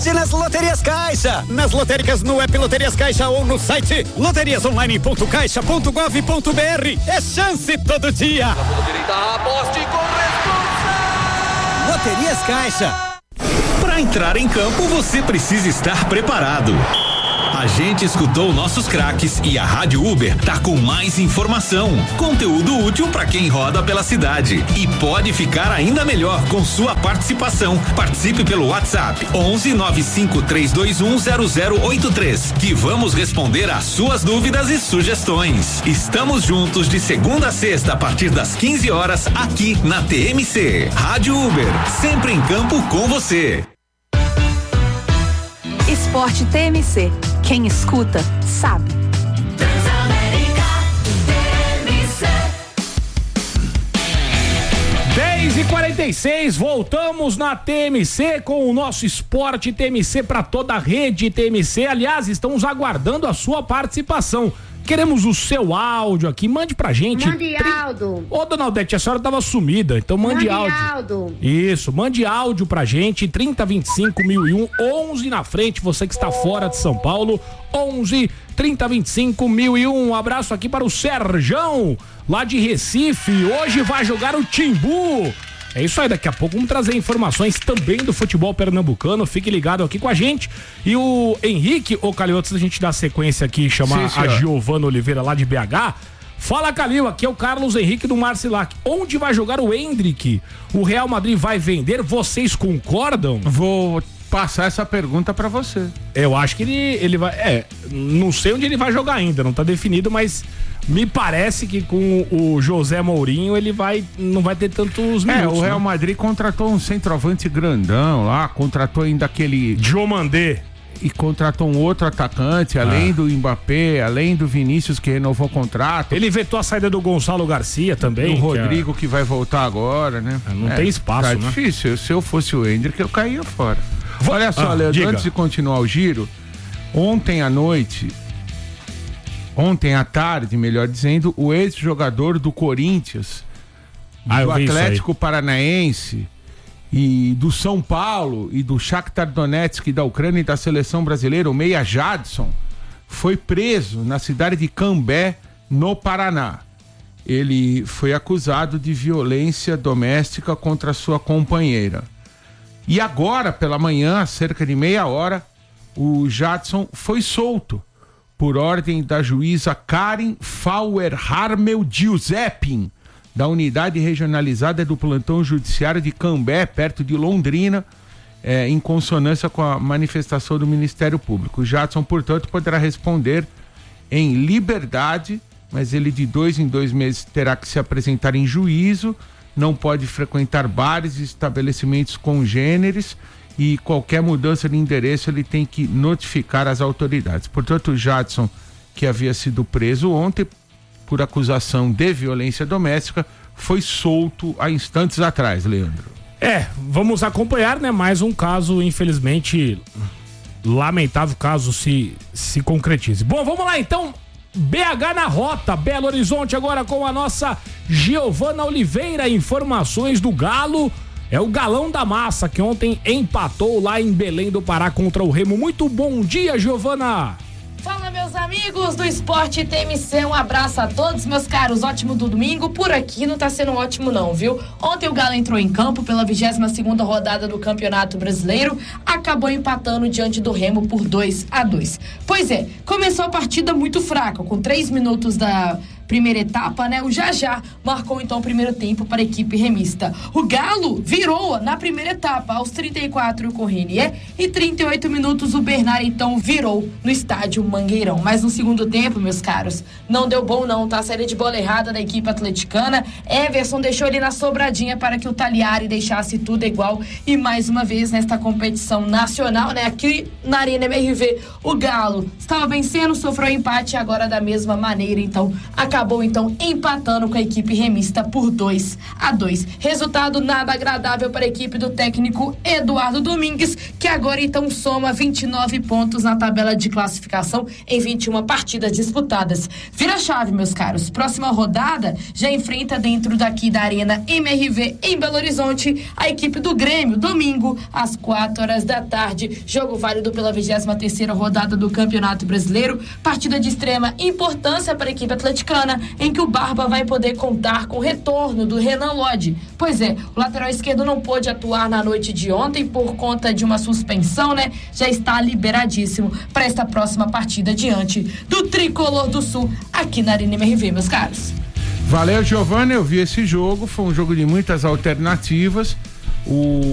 sorte nas Loterias Caixa. Nas lotéricas, no app Loterias Caixa ou no site loteriasonline.caixa.gov.br. É chance todo dia. Aposte com responsa. Loterias Caixa. Para entrar em campo, você precisa estar preparado. A gente escutou nossos craques e a Rádio Uber tá com mais informação, conteúdo útil para quem roda pela cidade e pode ficar ainda melhor com sua participação. Participe pelo WhatsApp 11 95321 0083 que vamos responder às suas dúvidas e sugestões. Estamos juntos de segunda a sexta a partir das 15 horas aqui na TMC. Rádio Uber, sempre em campo com você. Esporte TMC. Quem escuta, sabe. Transamérica TMC. 10h46, voltamos na TMC com o nosso Esporte TMC para toda a rede TMC. Aliás, estamos aguardando a sua participação. Queremos o seu áudio aqui, mande pra gente. Mande áudio. Ô, dona Aldete, a senhora tava sumida, então mande áudio. Isso, mande áudio pra gente, 3025-1001, 11 na frente, você que está fora de São Paulo, 11 3025-1001. Um abraço aqui para o Serjão, lá de Recife, hoje vai jogar o Timbu. É isso aí, daqui a pouco vamos trazer informações também do futebol pernambucano, fique ligado aqui com a gente. E o Henrique, ô Calil, antes da gente dar sequência aqui e chamar a Giovana Oliveira lá de BH, fala, Calil, aqui é o Carlos Henrique do Marcilac. Onde vai jogar o Endrick? O Real Madrid vai vender? Vocês concordam? Vou passar essa pergunta pra você. Eu acho que ele vai, não sei onde ele vai jogar ainda, não tá definido, mas me parece que com o José Mourinho não vai ter tantos minutos. O Real Madrid contratou um centroavante grandão lá, contratou ainda aquele Diomandé e contratou um outro atacante, além do Mbappé, além do Vinícius que renovou o contrato. Ele vetou a saída do Gonçalo Garcia também. O Rodrigo que vai voltar agora, né? Não tem espaço, né? Tá difícil. Se eu fosse o Endrick, eu caía fora. Olha só, Leandro, antes de continuar o giro, ontem à tarde, melhor dizendo, o ex-jogador do Corinthians, do Atlético Paranaense e do São Paulo e do Shakhtar Donetsk da Ucrânia e da seleção brasileira, o meia Jadson, foi preso na cidade de Cambé, no Paraná. Ele foi acusado de violência doméstica contra sua companheira. E agora, pela manhã, há cerca de meia hora, o Jadson foi solto por ordem da juíza Karen Fauer-Harmel Giuseppin, da unidade regionalizada do plantão judiciário de Cambé, perto de Londrina, em consonância com a manifestação do Ministério Público. O Jadson, portanto, poderá responder em liberdade, mas ele de 2 em 2 meses terá que se apresentar em juízo, não pode frequentar bares e estabelecimentos congêneres, e qualquer mudança de endereço ele tem que notificar as autoridades. Portanto, o Jadson, que havia sido preso ontem por acusação de violência doméstica, foi solto há instantes atrás, Leandro. Vamos acompanhar, né? Mais um caso, infelizmente, lamentável caso se concretize. Bom, vamos lá então. BH na rota, Belo Horizonte agora com a nossa Giovana Oliveira, informações do Galo. É o Galão da Massa, que ontem empatou lá em Belém do Pará contra o Remo. Muito bom dia, Giovana! Fala, meus amigos do Esporte TMC, um abraço a todos, meus caros, ótimo do domingo. Por aqui não tá sendo ótimo não, viu? Ontem o Galo entrou em campo pela 22ª rodada do Campeonato Brasileiro, acabou empatando diante do Remo por 2-2. Pois é, começou a partida muito fraca, com 3 minutos da primeira etapa, né? O Jajá marcou então o primeiro tempo para a equipe remista. O Galo virou na primeira etapa, aos 34 com o Renier, e 38 minutos o Bernard então virou no estádio Mangueirão. Mas no segundo tempo, meus caros, não deu bom não, tá? Saída de bola errada da equipe atleticana. Everson deixou ele na sobradinha para que o Taliari deixasse tudo igual, e mais uma vez nesta competição nacional, né? Aqui na Arena MRV, o Galo estava vencendo, sofreu empate, agora da mesma maneira, então acabou acabou então empatando com a equipe remista por 2-2. Resultado nada agradável para a equipe do técnico Eduardo Domingues, que agora então soma 29 pontos na tabela de classificação em 21 partidas disputadas. Vira a chave, meus caros. Próxima rodada já enfrenta dentro daqui da Arena MRV em Belo Horizonte a equipe do Grêmio, domingo às 4h. Jogo válido pela 23ª rodada do Campeonato Brasileiro, partida de extrema importância para a equipe atleticana, em que o Barba vai poder contar com o retorno do Renan Lodge. Pois é, o lateral esquerdo não pôde atuar na noite de ontem por conta de uma suspensão, né? Já está liberadíssimo para esta próxima partida diante do Tricolor do Sul aqui na Arena MRV, meus caros. Valeu, Giovana, eu vi esse jogo, foi um jogo de muitas alternativas.